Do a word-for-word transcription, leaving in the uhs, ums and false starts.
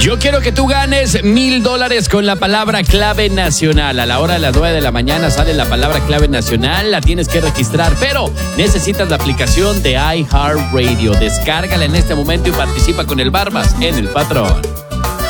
Yo quiero que tú ganes mil dólares con la palabra clave nacional. A la hora de las nueve de la mañana sale la palabra clave nacional, la tienes que registrar, pero necesitas la aplicación de iHeartRadio. Descárgala en este momento y participa con el Barbas en El Patrón.